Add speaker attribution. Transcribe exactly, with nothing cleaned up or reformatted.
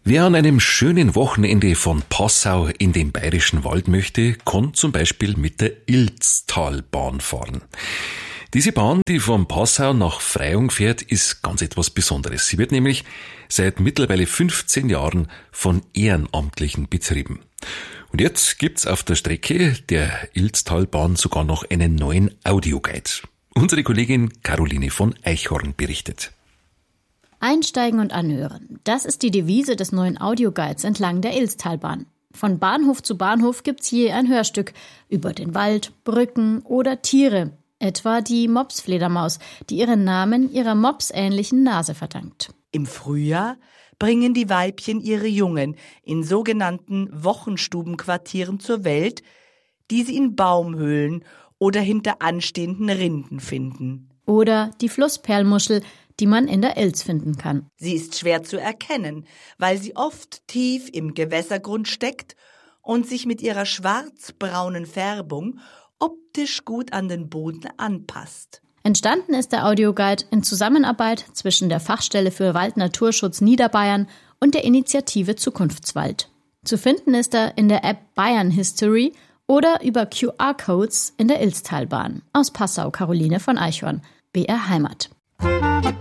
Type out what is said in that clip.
Speaker 1: Wer an einem schönen Wochenende von Passau in den Bayerischen Wald möchte, kann zum Beispiel mit der Ilztalbahn fahren. Diese Bahn, die von Passau nach Freyung fährt, ist ganz etwas Besonderes. Sie wird nämlich seit mittlerweile fünfzehn Jahren von Ehrenamtlichen betrieben. Und jetzt gibt's auf der Strecke der Ilztalbahn sogar noch einen neuen Audioguide. Unsere Kollegin Caroline von Eichhorn berichtet.
Speaker 2: Einsteigen und anhören. Das ist die Devise des neuen Audioguides entlang der Ilztalbahn. Von Bahnhof zu Bahnhof gibt's je ein Hörstück über den Wald, Brücken oder Tiere, etwa die Mopsfledermaus, die ihren Namen ihrer mopsähnlichen Nase verdankt.
Speaker 3: Im Frühjahr bringen die Weibchen ihre Jungen in sogenannten Wochenstubenquartieren zur Welt, die sie in Baumhöhlen oder hinter anstehenden Rinden finden.
Speaker 2: Oder die Flussperlmuschel, die man in der Ilz finden kann.
Speaker 3: Sie ist schwer zu erkennen, weil sie oft tief im Gewässergrund steckt und sich mit ihrer schwarzbraunen Färbung optisch gut an den Boden anpasst.
Speaker 2: Entstanden ist der Audioguide in Zusammenarbeit zwischen der Fachstelle für Waldnaturschutz Niederbayern und der Initiative Zukunftswald. Zu finden ist er in der App Bayern History oder über Q R-Codes in der Ilztalbahn. Aus Passau, Caroline von Eichhorn, B R Heimat.